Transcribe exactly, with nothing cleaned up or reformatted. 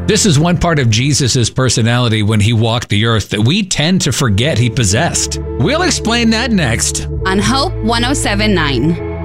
This is one part of Jesus' personality when he walked the earth that we tend to forget he possessed. We'll explain that next On Hope one oh seven point nine.